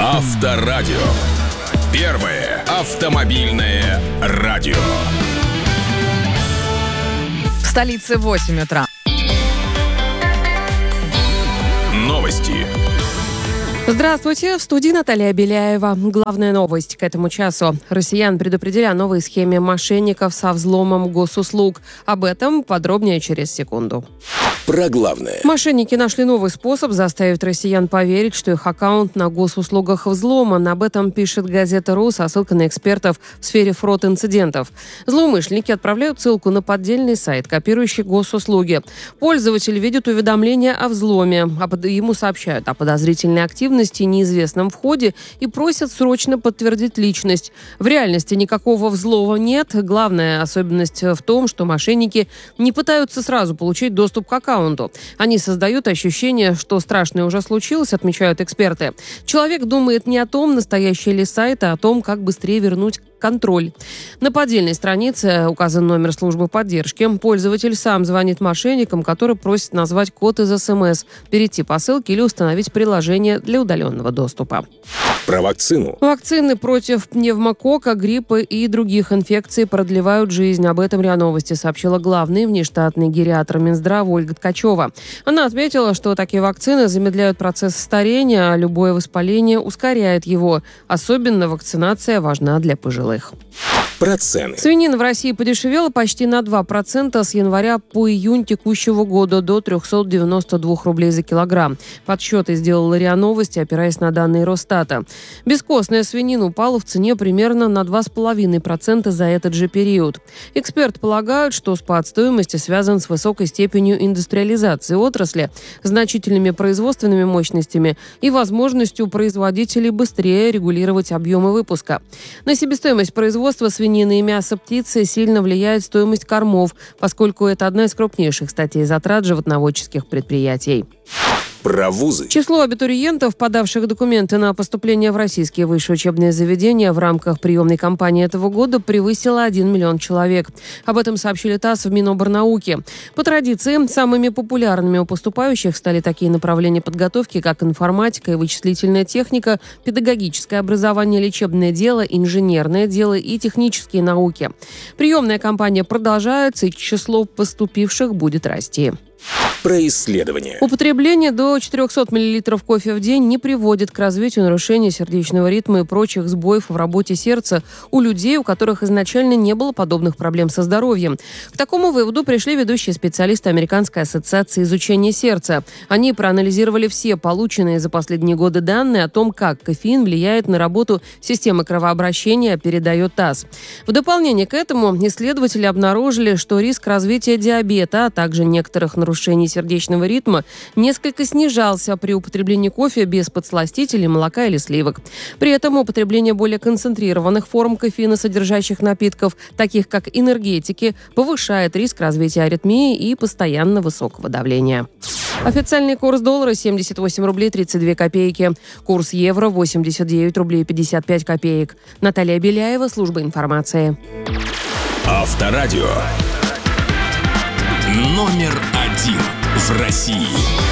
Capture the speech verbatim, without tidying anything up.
Авторадио. Первое автомобильное радио. В столице восемь утра. Новости. Здравствуйте, в студии Наталья Беляева. Главная новость к этому часу. Россиян предупредили о новой схеме мошенников со взломом госуслуг. Об этом подробнее через секунду. Про главное. Мошенники нашли новый способ заставить россиян поверить, что их аккаунт на госуслугах взломан. Об этом пишет газета РУ со ссылкой на экспертов в сфере фрод-инцидентов. Злоумышленники отправляют ссылку на поддельный сайт, копирующий госуслуги. Пользователь видит уведомление о взломе, а ему сообщают о подозрительной активности, неизвестном входе и просят срочно подтвердить личность. В реальности никакого взлома нет. Главная особенность в том, что мошенники не пытаются сразу получить доступ к аккаунту. Они создают ощущение, что страшное уже случилось, отмечают эксперты. Человек думает не о том, настоящий ли сайт, а о том, как быстрее вернуть контроль. На поддельной странице указан номер службы поддержки. Пользователь сам звонит мошенникам, которые просят назвать код из СМС, перейти по ссылке или установить приложение для удаленного доступа. Про вакцину. Вакцины против пневмокока, гриппа и других инфекций продлевают жизнь. Об этом РИА Новости сообщила главный внештатный гериатр Минздрава Ольга Ткачева. Она отметила, что такие вакцины замедляют процесс старения, а любое воспаление ускоряет его. Особенно вакцинация важна для пожилых. Про цены. Свинина в России подешевела почти на два процента с января по июнь текущего года до триста девяносто два рублей за килограмм. Подсчеты сделала РИА Новости, опираясь на данные Росстата. Бескостная свинина упала в цене примерно на два с половиной процента за этот же период. Эксперты полагают, что спад стоимости связан с высокой степенью индустриализации отрасли, значительными производственными мощностями и возможностью производителей быстрее регулировать объемы выпуска. На себестоимость производства свинины и мяса птицы сильно влияет стоимость кормов, поскольку это одна из крупнейших статей затрат животноводческих предприятий. Про вузы. Число абитуриентов, подавших документы на поступление в российские высшие учебные заведения в рамках приемной кампании этого года, превысило один миллион человек. Об этом сообщили ТАСС в Миноборнауки. По традиции, самыми популярными у поступающих стали такие направления подготовки, как информатика и вычислительная техника, педагогическое образование, лечебное дело, инженерное дело и технические науки. Приемная кампания продолжается, и число поступивших будет расти. Про исследования. Употребление до четырехсот миллилитров кофе в день не приводит к развитию нарушений сердечного ритма и прочих сбоев в работе сердца у людей, у которых изначально не было подобных проблем со здоровьем. К такому выводу пришли ведущие специалисты Американской ассоциации изучения сердца. Они проанализировали все полученные за последние годы данные о том, как кофеин влияет на работу системы кровообращения, передает ТАСС. В дополнение к этому исследователи обнаружили, что риск развития диабета, а также некоторых нарушений сердечного ритма несколько снижался при употреблении кофе без подсластителей, молока или сливок. При этом употребление более концентрированных форм кофеиносодержащих напитков, таких как энергетики, повышает риск развития аритмии и постоянно высокого давления. Официальный курс доллара семьдесят восемь рублей тридцать две копейки. Курс евро восемьдесят девять рублей пятьдесят пять копеек. Наталья Беляева, служба информации. Авторадио. Номер один в России.